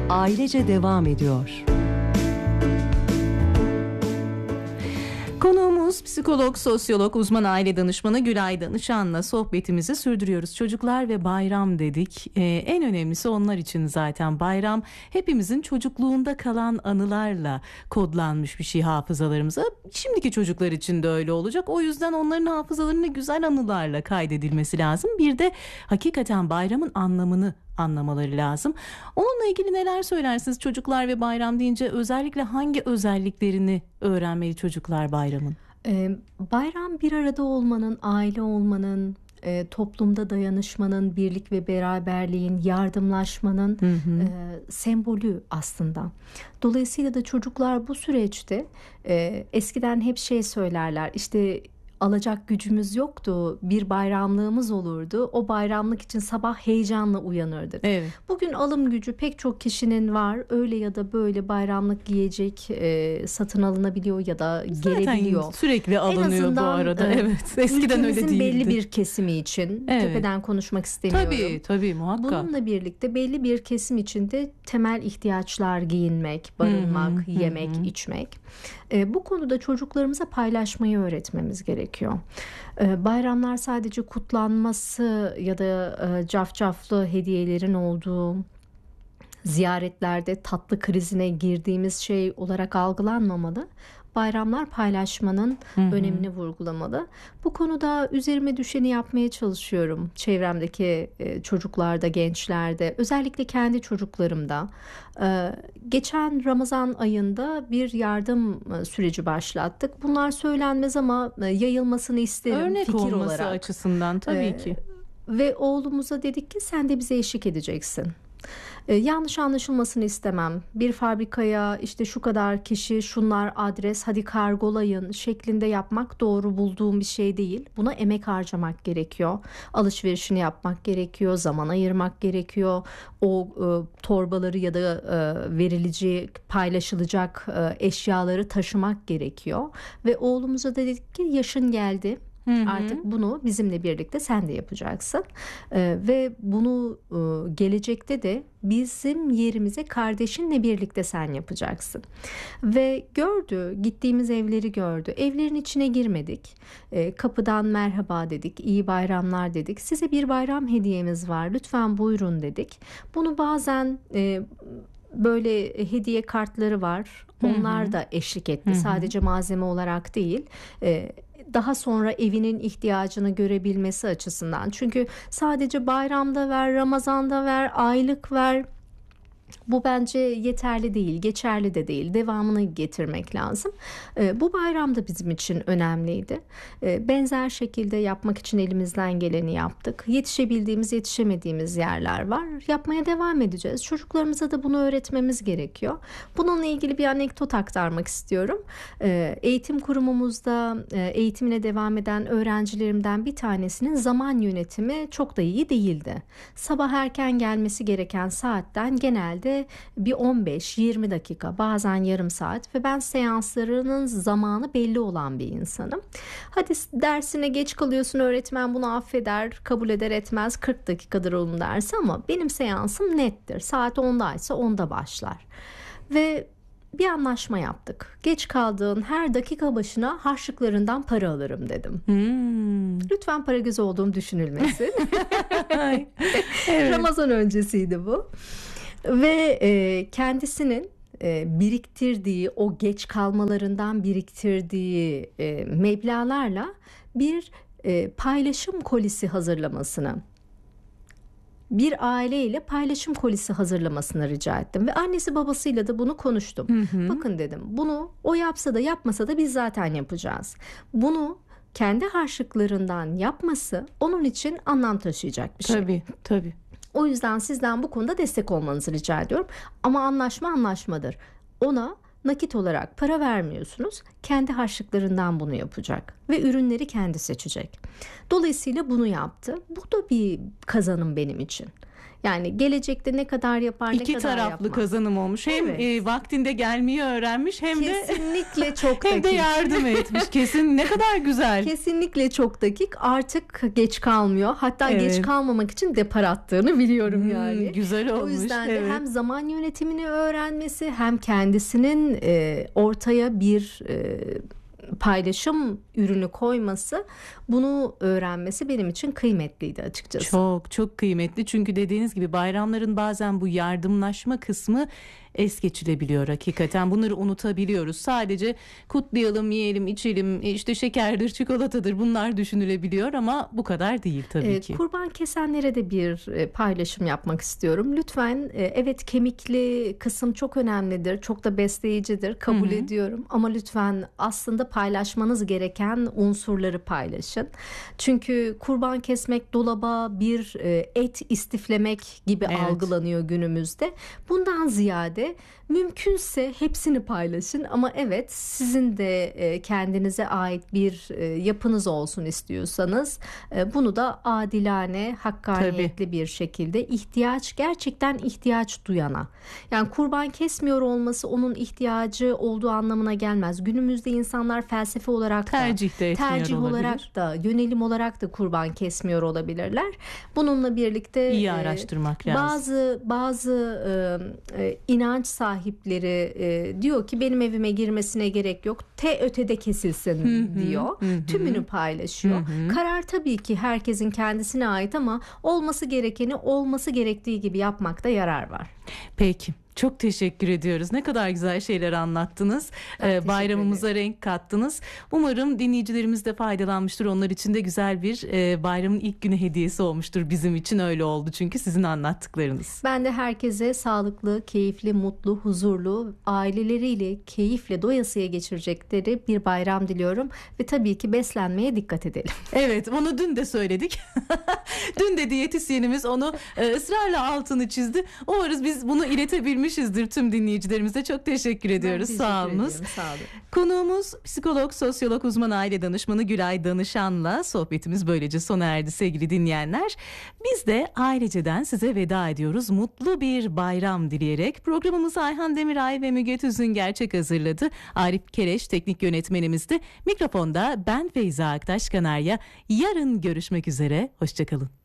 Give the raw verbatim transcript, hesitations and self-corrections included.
ailece devam ediyor. Konuğumuz psikolog, sosyolog, uzman aile danışmanı Gülay Danışan'la sohbetimizi sürdürüyoruz. Çocuklar ve bayram dedik. Ee, en önemlisi onlar için zaten bayram hepimizin çocukluğunda kalan anılarla kodlanmış bir şey hafızalarımıza. Şimdiki çocuklar için de öyle olacak. O yüzden onların hafızalarını güzel anılarla kaydedilmesi lazım. Bir de hakikaten bayramın anlamını anlamaları lazım. Onunla ilgili neler söylersiniz? Çocuklar ve bayram deyince özellikle hangi özelliklerini öğrenmeli çocuklar bayramın? Ee, bayram bir arada olmanın, aile olmanın, e, toplumda dayanışmanın, birlik ve beraberliğin, yardımlaşmanın hı hı. E, sembolü aslında. Dolayısıyla da çocuklar bu süreçte e, eskiden hep şey söylerler, işte alacak gücümüz yoktu, bir bayramlığımız olurdu, o bayramlık için sabah heyecanla uyanırdık. Evet. Bugün alım gücü pek çok kişinin var, öyle ya da böyle bayramlık giyecek e, satın alınabiliyor ya da zaten gelebiliyor. Sürekli alınıyor en azından, bu arada. E, evet. Eskiden öyle değildi. Belli bir kesimi için, evet. Tepeden konuşmak istemiyorum. Tabii tabii muhakkak. Bununla birlikte belli bir kesim için de temel ihtiyaçlar, giyinmek, barınmak, hı hı, yemek, hı hı. içmek. E, bu konuda çocuklarımıza paylaşmayı öğretmemiz gerekiyor. E, bayramlar sadece kutlanması ya da e, cafcaflı hediyelerin olduğu, ziyaretlerde tatlı krizine girdiğimiz şey olarak algılanmamalı. Bayramlar paylaşmanın hı hı. önemini vurgulamalı. Bu konuda üzerime düşeni yapmaya çalışıyorum. Çevremdeki e, çocuklarda, gençlerde, özellikle kendi çocuklarımda. E, geçen Ramazan ayında bir yardım süreci başlattık. Bunlar söylenmez ama e, yayılmasını isterim. Örnek fikir olması olarak. açısından tabii e, ki. Ve oğlumuza dedik ki sen de bize eşlik edeceksin. Ee, yanlış anlaşılmasını istemem. Bir fabrikaya işte şu kadar kişi, şunlar adres, hadi kargolayın şeklinde yapmak doğru bulduğum bir şey değil. Buna emek harcamak gerekiyor. Alışverişini yapmak gerekiyor, zaman ayırmak gerekiyor. O e, torbaları ya da e, verilecek, paylaşılacak e, eşyaları taşımak gerekiyor. Ve oğlumuza dedik ki yaşın geldi. Hı hı. Artık bunu bizimle birlikte sen de yapacaksın ee, ve bunu e, gelecekte de bizim yerimize kardeşinle birlikte sen yapacaksın. Ve gördü, gittiğimiz evleri gördü. Evlerin içine girmedik. E, kapıdan merhaba dedik, iyi bayramlar dedik. Size bir bayram hediyemiz var, lütfen buyurun dedik. Bunu bazen e, böyle hediye kartları var. Onlar hı hı. da eşlik etti. Hı hı. Sadece malzeme olarak değil. E, daha sonra evinin ihtiyacını görebilmesi açısından. Çünkü sadece bayramda ver, Ramazan'da ver, aylık ver. Bu bence yeterli değil, geçerli de değil. Devamını getirmek lazım. E, bu bayram da bizim için önemliydi. E, benzer şekilde yapmak için elimizden geleni yaptık. Yetişebildiğimiz, yetişemediğimiz yerler var. Yapmaya devam edeceğiz. Çocuklarımıza da bunu öğretmemiz gerekiyor. Bununla ilgili bir anekdot aktarmak istiyorum. E, eğitim kurumumuzda e, eğitimine devam eden öğrencilerimden bir tanesinin zaman yönetimi çok da iyi değildi. Sabah erken gelmesi gereken saatten genelde bir on beş yirmi dakika, bazen yarım saat ve ben seanslarının zamanı belli olan bir insanım. Hadi dersine geç kalıyorsun, öğretmen bunu affeder, kabul eder etmez, kırk dakikadır onun dersi ama benim seansım nettir. Saat ondaysa onda başlar. Ve bir anlaşma yaptık. Geç kaldığın her dakika başına harçlıklarından para alırım dedim. Hmm. Lütfen para gözü olduğum düşünülmesin. Evet. Ramazan öncesiydi bu. Ve e, kendisinin e, biriktirdiği, o geç kalmalarından biriktirdiği e, meblağlarla bir e, paylaşım kolisi hazırlamasını, bir aileyle paylaşım kolisi hazırlamasını rica ettim. Ve annesi babasıyla da bunu konuştum. Hı hı. Bakın dedim, bunu o yapsa da yapmasa da biz zaten yapacağız. Bunu kendi harçlıklarından yapması onun için anlam taşıyacak bir şey. Tabii, tabii. O yüzden sizden bu konuda destek olmanızı rica ediyorum. Ama anlaşma anlaşmadır. Ona nakit olarak para vermiyorsunuz. Kendi harçlıklarından bunu yapacak. Ve ürünleri kendi seçecek. Dolayısıyla bunu yaptı. Bu da bir kazanım benim için. Yani gelecekte ne kadar yapar, ne İki kadar taraflı yapmaz. kazanım olmuş. Hem Evet. e, vaktinde gelmeyi öğrenmiş hem de Kesinlikle çok hem de dakik. yardım etmiş. Kesin ne kadar güzel. Kesinlikle çok dakik. Artık geç kalmıyor. Hatta Evet. geç kalmamak için depar attığını biliyorum Hmm, yani. güzel olmuş. O yüzden de evet. hem zaman yönetimini öğrenmesi hem kendisinin e, ortaya bir e, paylaşım ürünü koyması, bunu öğrenmesi benim için kıymetliydi açıkçası. Çok çok kıymetli, çünkü dediğiniz gibi bayramların bazen bu yardımlaşma kısmı es geçilebiliyor hakikaten. Bunları unutabiliyoruz. Sadece kutlayalım, yiyelim, içelim, işte şekerdir, çikolatadır, bunlar düşünülebiliyor ama bu kadar değil tabii Ee, ki. Kurban kesenlere de bir e, paylaşım yapmak istiyorum. Lütfen e, evet, kemikli kısım çok önemlidir, çok da besleyicidir, kabul Hı hı. ediyorum. Ama lütfen aslında paylaşmanız gereken unsurları paylaşın. Çünkü kurban kesmek dolaba bir e, et istiflemek gibi Evet. algılanıyor günümüzde. Bundan ziyade mümkünse hepsini paylaşın, ama evet, sizin de e, kendinize ait bir e, yapınız olsun istiyorsanız e, bunu da adilane, hakkaniyetli bir şekilde, ihtiyaç, gerçekten ihtiyaç duyana. Yani kurban kesmiyor olması onun ihtiyacı olduğu anlamına gelmez. Günümüzde insanlar felsefe olarak da, Tercih de etmiyor tercih olabilir. olarak da, yönelim olarak da kurban kesmiyor olabilirler. Bununla birlikte İyi e, araştırmak lazım. bazı bazı e, e, inanç sahipleri e, diyor ki benim evime girmesine gerek yok, te ötede kesilsin Hı hı, diyor. hı hı. Tümünü paylaşıyor. Hı hı. Karar tabii ki herkesin kendisine ait, ama olması gerekeni olması gerektiği gibi yapmakta yarar var. Peki. Çok teşekkür ediyoruz. Ne kadar güzel şeyler anlattınız. Ben Ee, teşekkür bayramımıza renk kattınız. Umarım dinleyicilerimiz de faydalanmıştır. Onlar için de güzel bir e, bayramın ilk günü hediyesi olmuştur. Bizim için öyle oldu çünkü sizin anlattıklarınız. Ben de herkese sağlıklı, keyifli, mutlu, huzurlu, aileleriyle keyifle doyasıya geçirecekleri bir bayram diliyorum. Ve tabii ki beslenmeye dikkat edelim. Evet, onu dün de söyledik. Dün de diyetisyenimiz onu e, ısrarla altını çizdi. Umarız biz bunu iletebilmişizdir tüm dinleyicilerimize. Çok teşekkür ediyoruz. Ben Sağ teşekkür olunuz. ediyorum, sağ olun. Konuğumuz psikolog, sosyolog, uzman aile danışmanı Gülay Danışan'la sohbetimiz böylece sona erdi sevgili dinleyenler. Biz de aileceden size veda ediyoruz. Mutlu bir bayram dileyerek programımızı Ayhan Demiray ve Müge Tüzün Gerçek hazırladı. Arif Kereş teknik yönetmenimizdi. Mikrofonda ben Feyza Aktaş Kanarya. Yarın görüşmek üzere. Hoşçakalın.